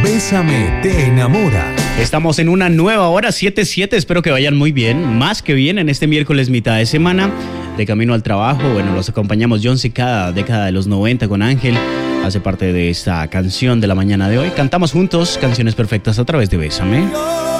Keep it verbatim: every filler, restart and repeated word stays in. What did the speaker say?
Bésame te enamora. Estamos en una nueva hora, siete siete, espero que vayan muy bien, más que bien en este miércoles mitad de semana, de camino al trabajo. Bueno, los acompañamos John Cicada, década de los noventa con Ángel, hace parte de esta canción de la mañana de hoy. Cantamos juntos canciones perfectas a través de Bésame.